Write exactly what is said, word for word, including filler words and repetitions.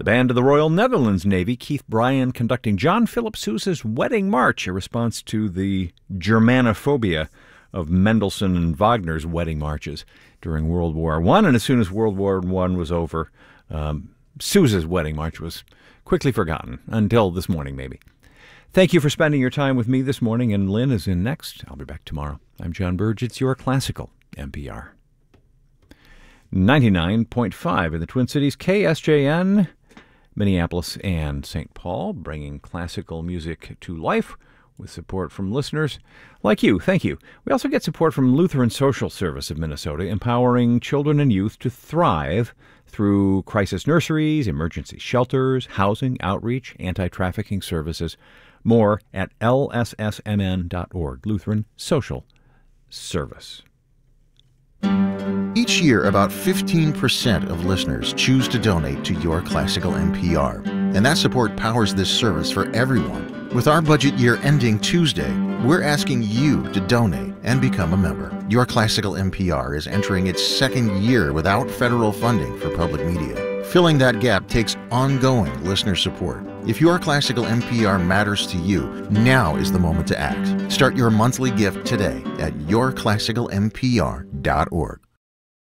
band of the Royal Netherlands Navy, Keith Bryan, conducting John Philip Sousa's Wedding March, a response to the Germanophobia of Mendelssohn and Wagner's wedding marches during World War One. And as soon as World War One was over, um, Sousa's Wedding March was quickly forgotten, until this morning maybe. Thank you for spending your time with me this morning, and Lynn is in next. I'll be back tomorrow. I'm John Burge. It's your classical N P R. ninety-nine point five in the Twin Cities, K S J N, Minneapolis and Saint Paul, bringing classical music to life with support from listeners like you. Thank you. We also get support from Lutheran Social Service of Minnesota, empowering children and youth to thrive through crisis nurseries, emergency shelters, housing, outreach, anti-trafficking services. More at L S S M N dot org, Lutheran Social Service. Each year, about fifteen percent of listeners choose to donate to Your Classical N P R, and that support powers this service for everyone. With our budget year ending Tuesday, we're asking you to donate and become a member. Your Classical N P R is entering its second year without federal funding for public media. Filling that gap takes ongoing listener support. If Your Classical N P R matters to you, now is the moment to act. Start your monthly gift today at Your Classical N P R dot org.